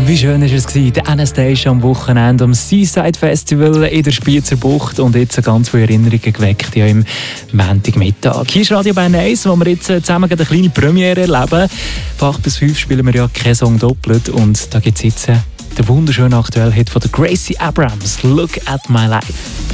Wie schön war es, der Anastasia am Wochenende am Seaside Festival in der Spiezer Bucht und jetzt ganz viele Erinnerungen geweckt ja, im Montagmittag. Hier ist Radio Bern 1, wo wir jetzt zusammen eine kleine Premiere erleben. Von 8 bis 5 spielen wir ja keinen Song doppelt und da gibt es jetzt den wunderschönen aktuellen Hit von der Gracie Abrams, «Look at My Life».